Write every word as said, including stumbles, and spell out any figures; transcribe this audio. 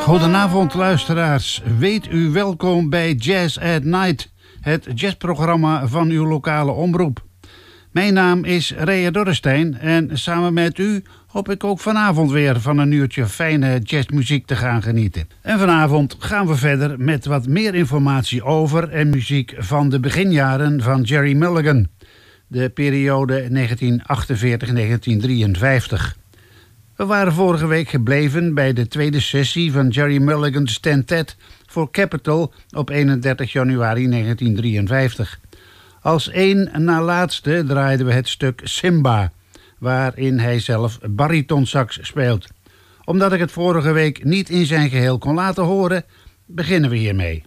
Goedenavond luisteraars, weet u welkom bij Jazz at Night, het jazzprogramma van uw lokale omroep. Mijn naam is Rea Dorrestein en samen met u hoop ik ook vanavond weer van een uurtje fijne jazzmuziek te gaan genieten. En vanavond gaan we verder met wat meer informatie over en muziek van de beginjaren van Gerry Mulligan, de periode negentien achtenveertig tot negentien drieënvijftig. We waren vorige week gebleven bij de tweede sessie van Gerry Mulligan's Tentet voor Capitol op eenendertig januari negentien drieënvijftig. Als één na laatste draaiden we het stuk Simba, waarin hij zelf baritonsax speelt. Omdat ik het vorige week niet in zijn geheel kon laten horen, beginnen we hiermee.